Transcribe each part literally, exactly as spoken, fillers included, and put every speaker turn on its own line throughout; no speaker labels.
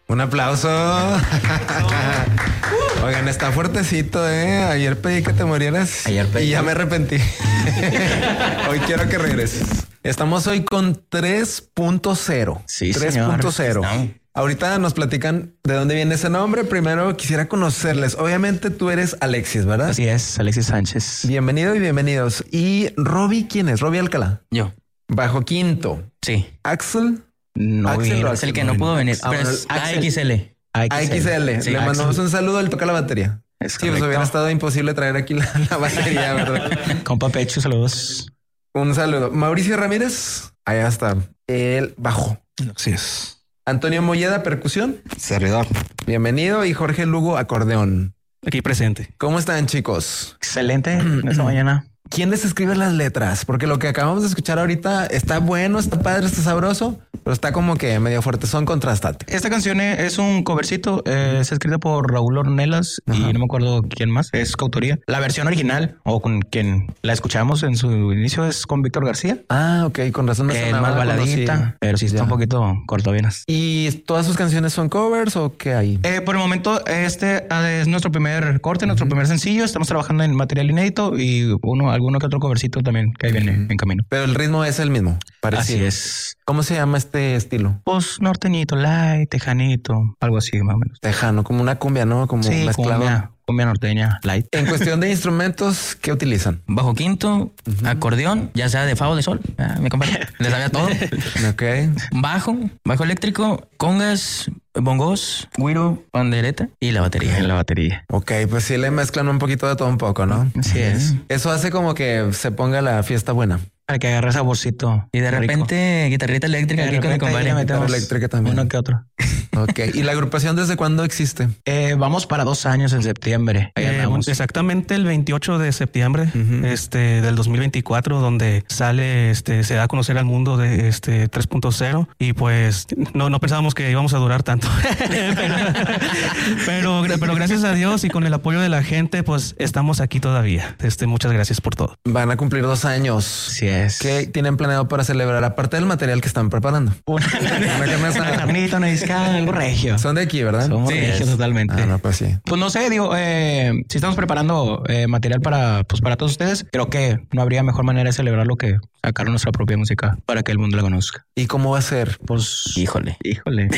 Un aplauso. Oigan, está fuertecito, ¿eh? Ayer pedí que te murieras.
Ayer pedí.
Y ya me arrepentí. Hoy quiero que regreses. Estamos hoy con tres punto cero.
Sí,
tres punto cero. Ahorita nos platican de dónde viene ese nombre. Primero quisiera conocerles. Obviamente tú eres Alexis, ¿verdad?
Así es, Alexis Sánchez.
Bienvenido y bienvenidos. ¿Y Robbie quién es? Robbie Alcalá.
Yo.
Bajo quinto.
Sí.
Axel.
No
Axel
vino,
o
es el
Axel
que
no
no
vino.
pudo venir.
Ah,
Pero
bueno,
es
Axel.
A X L.
A X L.
Sí,
Le mandamos
Axel.
un saludo. Él toca la batería.
Es
Sí, pues
correcto.
hubiera estado imposible traer aquí la, la batería, ¿verdad?
Compa Pecho, saludos.
Un saludo. Mauricio Ramírez. Allá está. El bajo.
Así es.
Antonio Molleda, percusión.
Servidor.
Bienvenido. Y Jorge Lugo, acordeón.
Aquí presente.
¿Cómo están, chicos?
Excelente esta mañana.
¿Quién les escribe las letras? Porque lo que acabamos de escuchar ahorita está bueno, está padre, está sabroso, pero está como que medio fuerte. Son contrastantes.
Esta canción es un covercito, eh, es escrita por Raúl Ornelas y
Ajá.
no me acuerdo quién más, es coautoría. La versión original o con quien la escuchamos en su inicio es con Víctor García,
Ah, ok. Con razón me
que es
sonaba
más baladita,
conocida.
pero sí está
Ya.
un poquito cortavenas.
¿Y todas sus canciones son covers o qué hay?
Eh, por el momento, este ah, es nuestro primer corte, nuestro primer sencillo. Estamos trabajando en material inédito y uno, alguno que otro covercito también que ahí viene en camino.
Pero el ritmo es el mismo. Parecido.
Así es.
¿Cómo se llama este estilo?
Pues norteñito, light, tejanito, algo así más o menos.
Tejano, como una cumbia, ¿no? Como
Sí,
mezclado.
cumbia, cumbia norteña, light.
En cuestión de instrumentos, ¿qué utilizan?
Bajo quinto, acordeón, ya sea de fa o de sol. Ah, mi compadre le sabía todo.
Ok.
Bajo, bajo eléctrico, congas, bongos, güiro, pandereta y la batería.
En la batería.
Ok, pues sí le mezclan un poquito de todo un poco, ¿no?
Así es.
Eso hace como que se ponga la fiesta buena.
Para que agarre saborcito.
Y de
rico.
repente, guitarrita eléctrica
De
aquí con mi
repente ahí
compadre.
le metemos
Guitarra eléctrica también.
Uno que otro.
Ok. ¿Y la agrupación desde cuándo existe?
Eh, vamos para dos años en septiembre. Ahí
Eh,
andamos.
exactamente el veintiocho de septiembre este, del dos mil veinticuatro, donde sale, este, se da a conocer al mundo de este tres punto cero y pues no, no pensábamos que íbamos a durar tanto. pero, pero, pero gracias a Dios y con el apoyo de la gente, pues estamos aquí todavía. Este, muchas gracias por todo.
Van a cumplir dos años.
Así es.
¿Qué tienen planeado para celebrar? Aparte del material que están preparando.
Una,
Una carne
una
asada.
carnita, una discada, algo regio.
Son de aquí, ¿verdad?
Somos
Sí,
regios
es.
totalmente.
Ah, no, pues sí.
Pues no sé, digo, eh, si estamos preparando eh, material para, pues para todos ustedes, creo que no habría mejor manera de celebrarlo que sacar nuestra propia música para que el mundo la conozca.
¿Y cómo va a ser?
Pues,
Híjole.
híjole.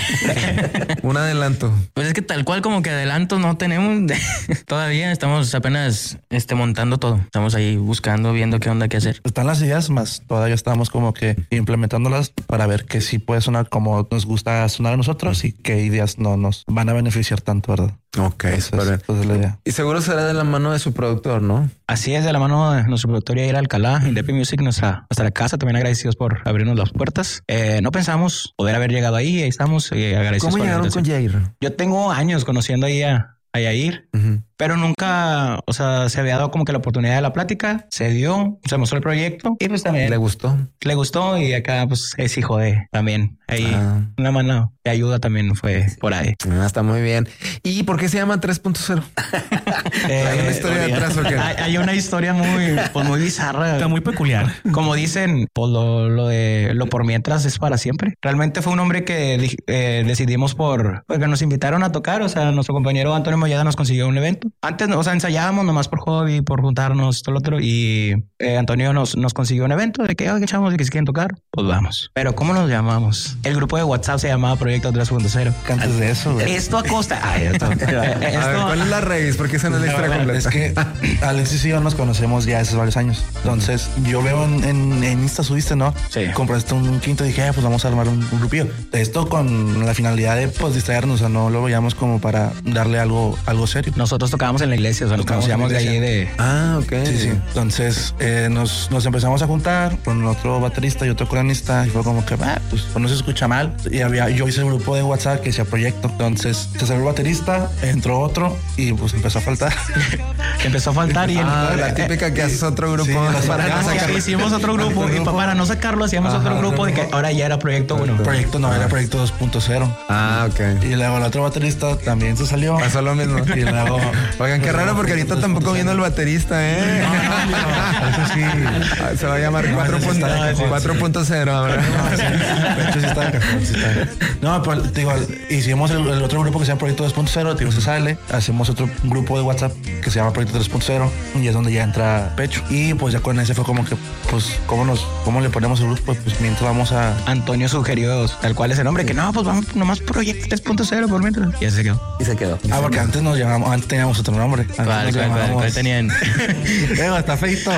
Un adelanto.
Pues es que tal cual como que adelanto no tenemos. Todavía estamos apenas este, montando todo. Estamos ahí buscando, viendo qué onda, qué hacer.
Están las ideas, más todavía estamos como que implementándolas para ver que sí puede sonar como nos gusta sonar a nosotros y qué ideas no nos van a beneficiar tanto, ¿verdad?
Ok,
Esa
súper bien.
es, esa es la idea.
Y seguro será de la mano de su productor, ¿no?
Así es, de la mano de nuestro productor Yair Alcalá, Indepi Music, nuestra, nuestra casa, también agradecidos por abrirnos las puertas. Eh, no pensamos poder haber llegado ahí, ahí estamos, y agradecidos
¿Cómo
por la
llegaron con
invitación.
Jair?
Yo tengo años conociendo ahí a, a Yair,
Ujú.
pero nunca, o sea, se había dado como que la oportunidad de la plática, se dio, se mostró el proyecto y pues también
¿Le
le,
gustó?
gustó y acá pues es hijo de también. Ahí
Ah.
una mano de ayuda también fue por ahí.
Ah, está muy bien. ¿Y por qué se llama tres punto cero?
Eh,
¿Hay una historia detrás o qué?
Hay, hay una historia muy, pues muy bizarra.
Está muy peculiar.
Como dicen, pues lo, lo de lo por mientras es para siempre. Realmente fue un hombre que di- eh, decidimos por, porque nos invitaron a tocar. O sea, nuestro compañero Antonio Molleda nos consiguió un evento. Antes, o sea, ensayábamos nomás por hobby, por juntarnos, todo lo otro. Y eh, Antonio nos, nos consiguió un evento de que, oye, chavos, de que si quieren tocar, pues vamos. Pero ¿cómo nos llamamos? El grupo de WhatsApp se llamaba Proyecto tres punto cero.
Que antes de eso, güey.
Esto a costa. Ay, esto,
A ver,
esto-
¿cuál es la raíz? Porque esa no es la historia completa.
Es que Alexis y yo nos conocemos ya hace varios años. Entonces, yo veo en, en, en Insta subiste, ¿no?
Sí.
Compraste un, un quinto y dije, ah, pues vamos a armar un, un grupillo. Esto con la finalidad de pues distraernos, o sea, no lo veíamos como para darle algo, algo serio.
nosotros tocábamos en la iglesia, o sea, nos
Tocábamos en la
conocíamos de ahí
iglesia.
de...
Ah, ok.
Sí, sí. Entonces eh, nos, nos empezamos a juntar con otro baterista y otro coronista y fue como que, ah, pues, pues no se escucha mal. Y había, yo hice un grupo de WhatsApp que decía proyecto. Entonces se salió el baterista, entró otro y pues empezó a faltar.
Empezó a faltar y el-
Ah, la típica que haces otro grupo
Sí, la
para no
sacamos,
sacarlo.
hicimos otro grupo
Otro
y
grupo.
para no sacarlo hacíamos
Ajá,
otro grupo
otro
de que
grupo.
ahora ya era proyecto uno.
Proyecto no, era proyecto dos punto cero.
Ah, ok.
Y luego el otro baterista también se salió.
Pasó lo mismo.
Y luego,
Oigan, qué raro porque ahorita tampoco vino el baterista, ¿eh?
eso sí.
Ah, se va a llamar
No,
cuatro
ese
punto
está de cajón,
cuatro punto cero ahora.
No, sí, de hecho sí está de cajón, sí está. No, pues te digo, hicimos el, el otro grupo que se llama Proyecto dos punto cero, digo, se sale, hacemos otro grupo de WhatsApp que se llama Proyecto tres punto cero y es donde ya entra Pecho. Y pues ya con ese fue como que, pues, ¿cómo nos, cómo le ponemos el grupo? Pues mientras vamos a...
Antonio sugirió tal cual ese nombre, que no, pues vamos nomás Proyecto tres punto cero por mientras. Y así se quedó.
Y se quedó.
Ah, porque antes nos llamamos, antes teníamos otro nombre. Antes
¿Cuál,
nos
cuál, cuál,
llamábamos-
cuál tenían?
Eh, está feito.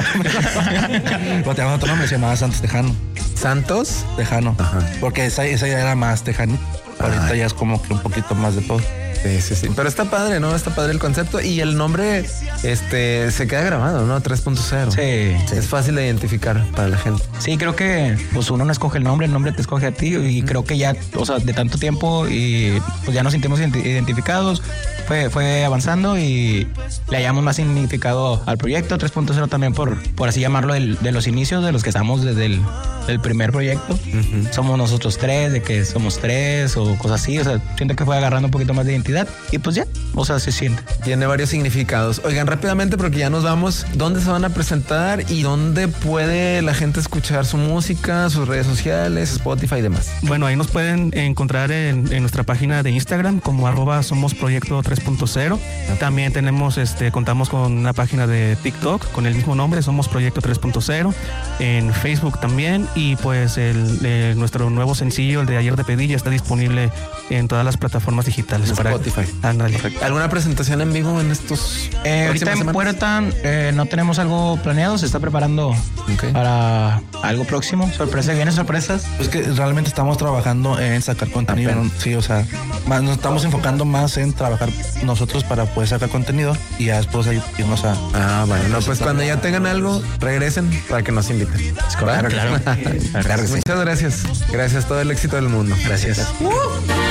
Pero teníamos otro nombre, se llamaba Santos Tejano.
¿Santos?
Tejano.
Ajá.
Porque esa, esa ya era más tejano. Ahorita
Ay.
ya es como que un poquito más de todo.
Sí, sí, sí. Pero está padre, ¿no? Está padre el concepto. Y el nombre, este, se queda grabado, ¿no? tres punto cero.
Sí.
Es fácil de identificar para la gente.
Sí, creo que pues uno no escoge el nombre, el nombre te escoge a ti y creo que ya, o sea, de tanto tiempo y pues ya nos sentimos identi- identificados, fue, fue avanzando y le hallamos más significado al proyecto tres punto cero también por, por así llamarlo, del- de los inicios de los que estamos desde el del primer proyecto. Somos nosotros tres, de que somos tres o cosas así, o sea, siento que fue agarrando un poquito más de identidad y pues ya, o sea, se siente.
Tiene varios significados. Oigan, rápidamente porque ya nos vamos. ¿Dónde se van a presentar y dónde puede la gente escuchar su música, sus redes sociales, Spotify y demás?
Bueno, ahí nos pueden encontrar en, en nuestra página de Instagram como arroba somos proyecto tres punto cero. También tenemos, este, contamos con una página de TikTok con el mismo nombre, somos proyecto tres punto cero. En Facebook también. Y pues el, eh, nuestro nuevo sencillo, el de Ayer de Pedí, ya está disponible en todas las plataformas digitales.
En
para-
Spotify.
Ándale.
¿Alguna presentación en vivo en estos
Eh, ahorita
próximas
en
semanas?
Puerta eh, no tenemos algo planeado, se está preparando
Ok.
para algo próximo. Sorpresa, vienen sorpresas.
Es que realmente estamos trabajando en sacar contenido.
Apenas.
¿no? Sí, o sea, más, nos estamos enfocando más en trabajar nosotros para poder sacar contenido y ya después ahí irnos a...
Ah, bueno, no, pues cuando ya tengan algo, regresen para que nos inviten.
Claro,
Claro,
claro.
Muchas gracias. Gracias, todo el éxito del mundo.
Gracias.
Uh.